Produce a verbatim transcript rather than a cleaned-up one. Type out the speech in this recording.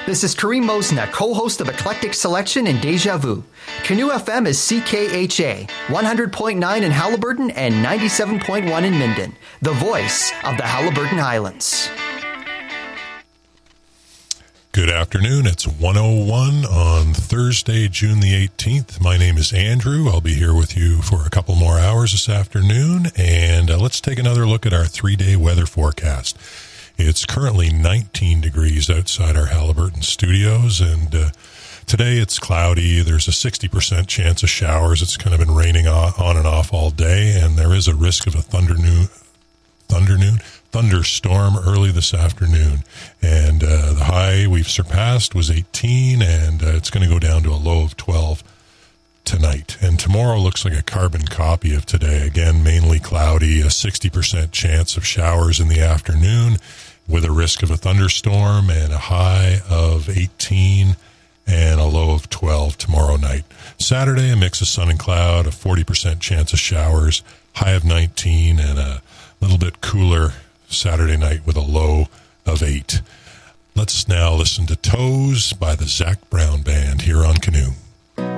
This is Kareem Mosna, co-host of Eclectic Selection and Deja Vu. Canoe F M is C K H A, one hundred point nine in Halliburton and ninety-seven point one in Minden, the voice of the Halliburton Highlands. Good afternoon. It's one oh one on Thursday, June the eighteenth. My name is Andrew. I'll be here with you for a couple more hours this afternoon, and uh, let's take another look at our three-day weather forecast. It's currently nineteen degrees outside our Halliburton studios, and uh, today it's cloudy. There's a sixty percent chance of showers. It's kind of been raining on and off all day, and there is a risk of a thunder noon, thunder noon, thunderstorm early this afternoon. And uh, the high we've surpassed was eighteen, and uh, it's going to go down to a low of twelve tonight. And tomorrow looks like a carbon copy of today. Again, mainly cloudy, a sixty percent chance of showers in the afternoon with a risk of a thunderstorm, and a high of eighteen and a low of twelve tomorrow night. Saturday, a mix of sun and cloud, a forty percent chance of showers, high of nineteen, and a little bit cooler Saturday night with a low of eight. Let's now listen to Toes by the Zac Brown Band here on Canoe.